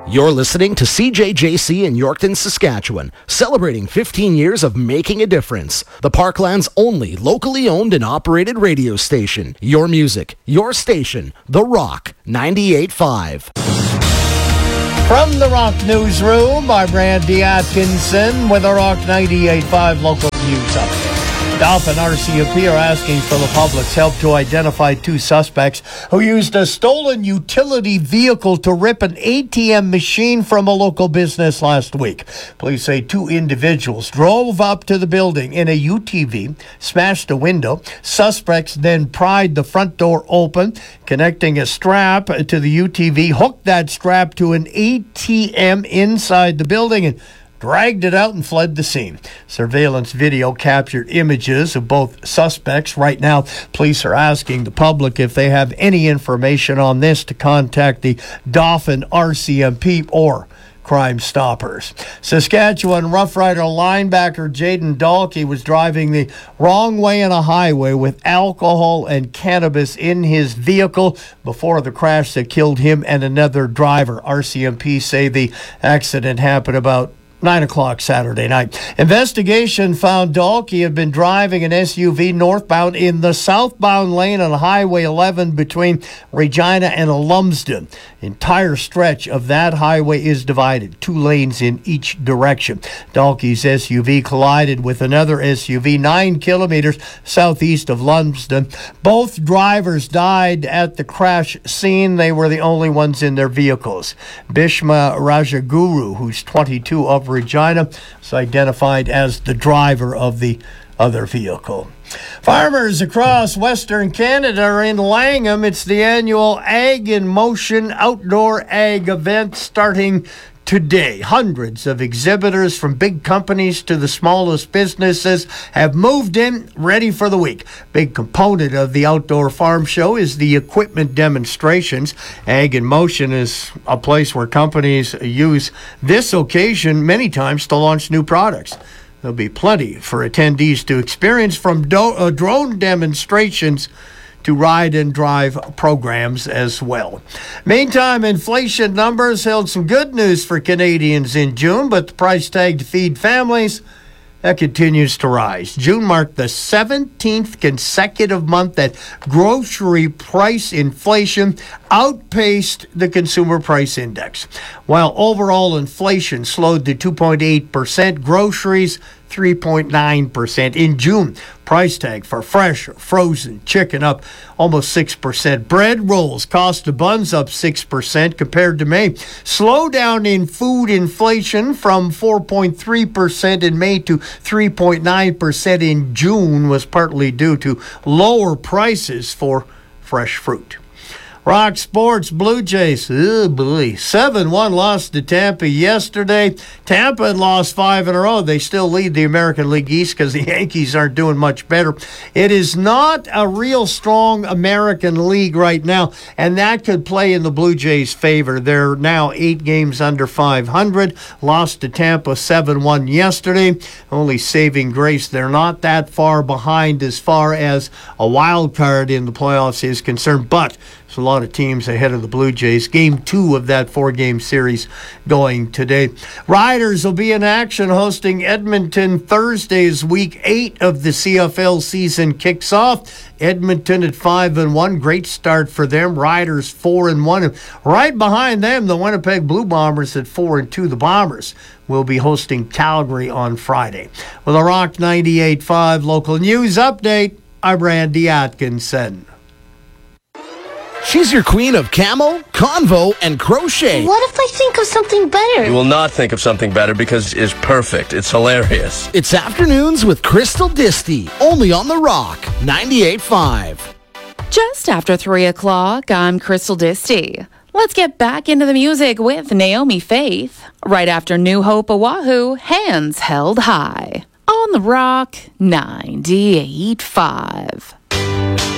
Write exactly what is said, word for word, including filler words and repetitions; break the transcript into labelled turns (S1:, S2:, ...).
S1: You're listening to C J J C in Yorkton, Saskatchewan, celebrating fifteen years of making a difference. The Parkland's only locally owned and operated radio station. Your music, your station, The Rock ninety-eight point five.
S2: From the Rock Newsroom, I'm Randy Atkinson with the Rock ninety-eight point five local news update. Dauphin R C M P are asking for the public's help to identify two suspects who used a stolen utility vehicle to rip an A T M machine from a local business last week. Police say two individuals drove up to the building in a U T V, smashed a window. Suspects then pried the front door open, connecting a strap to the U T V, hooked that strap to an A T M inside the building, and dragged it out and fled the scene. Surveillance video captured images of both suspects. Right now, police are asking the public if they have any information on this to contact the Dauphin R C M P or Crime Stoppers. Saskatchewan Rough Rider linebacker Jaden Dalkey was driving the wrong way on a highway with alcohol and cannabis in his vehicle before the crash that killed him and another driver. R C M P say the accident happened about nine o'clock Saturday night. Investigation found Dalkey had been driving an S U V northbound in the southbound lane on Highway eleven between Regina and Lumsden. Entire stretch of that highway is divided, two lanes in each direction. Dalkey's S U V collided with another S U V nine kilometers southeast of Lumsden. Both drivers died at the crash scene. They were the only ones in their vehicles. Bhishma Rajaguru, who's twenty-two, of Regina, is identified as the driver of the other vehicle. Farmers across Western Canada are in Langham. It's the annual Ag in Motion outdoor ag event starting today. Hundreds of exhibitors from big companies to the smallest businesses have moved in, ready for the week. Big component of the outdoor farm show is the equipment demonstrations. Ag in Motion is a place where companies use this occasion many times to launch new products. There'll be plenty for attendees to experience, from do- uh, drone demonstrations to ride and drive programs as well. Meantime, inflation numbers held some good news for Canadians in June, but the price tag to feed families, that continues to rise. June marked the seventeenth consecutive month that grocery price inflation outpaced the consumer price index. While overall inflation slowed to two point eight percent, groceries three point nine percent. In June, price tag for fresh or frozen chicken up almost six percent. Bread rolls, cost of buns up six percent compared to May. Slowdown in food inflation from four point three percent in May to three point nine percent in June was partly due to lower prices for fresh fruit. Rock Sports, Blue Jays, oh boy, seven one loss to Tampa yesterday. Tampa had lost five in a row. They still lead the American League East because the Yankees aren't doing much better. It is not a real strong American League right now, and that could play in the Blue Jays' favor. They're now eight games under five hundred. Lost to Tampa seven one yesterday. Only saving grace, they're not that far behind as far as a wild card in the playoffs is concerned, but there's a lot of teams ahead of the Blue Jays. Game two of that four-game series going today. Riders will be in action hosting Edmonton Thursdays. Week eight of the C F L season kicks off. Edmonton at five and one, great start for them. Riders four and one, and right behind them, the Winnipeg Blue Bombers at four and two. The Bombers will be hosting Calgary on Friday. With a Rock ninety-eight point five local news update, I'm Randy Atkinson.
S1: She's your queen of camo, convo, and crochet.
S3: What if I think of something better?
S4: You will not think of something better because it's perfect. It's hilarious.
S1: It's Afternoons with Crystal Disty, only on The Rock ninety-eight point five.
S5: Just after three o'clock, I'm Crystal Disty. Let's get back into the music with Naomi Faith. Right after New Hope Oahu, Hands Held High. On The Rock ninety-eight point five.